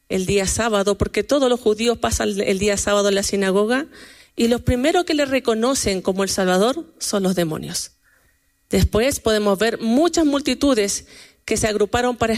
el día sábado, porque todos los judíos pasan el día sábado en la sinagoga, y los primeros que le reconocen como el Salvador son los demonios. Después podemos ver muchas multitudes que se agruparon para